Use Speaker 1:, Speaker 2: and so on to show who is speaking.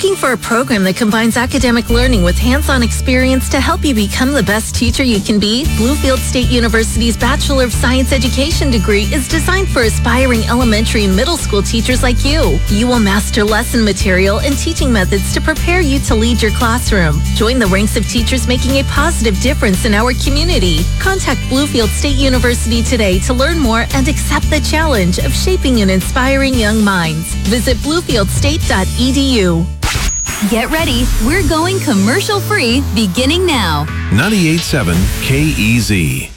Speaker 1: Looking for a program that combines academic learning with hands-on experience to help you become the best teacher you can be? Bluefield State University's Bachelor of Science Education degree is designed for aspiring elementary and middle school teachers like you. You will master lesson material and teaching methods to prepare you to lead your classroom. Join the ranks of teachers making a positive difference in our community. Contact Bluefield State University today to learn more and accept the challenge of shaping and inspiring young minds. Visit bluefieldState.edu.
Speaker 2: Get ready. We're going commercial free beginning now.
Speaker 3: 98.7 KEZ.